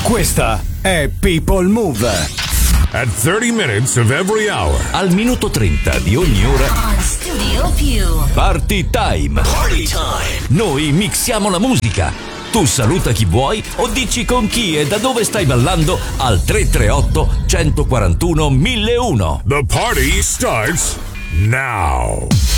Questa è People Move. At 30 minutes of every hour. Al minuto 30 di ogni ora. On Studio Più. Party time. Party time. Noi mixiamo la musica. Tu saluta chi vuoi o dici con chi e da dove stai ballando al 338 141 1001. The party starts now.